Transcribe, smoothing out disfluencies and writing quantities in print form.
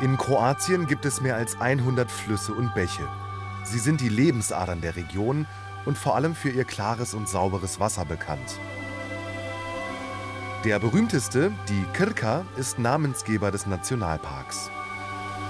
In Kroatien gibt es mehr als 100 Flüsse und Bäche. Sie sind die Lebensadern der Region und vor allem für ihr klares und sauberes Wasser bekannt. Der berühmteste, die Krka, ist Namensgeber des Nationalparks.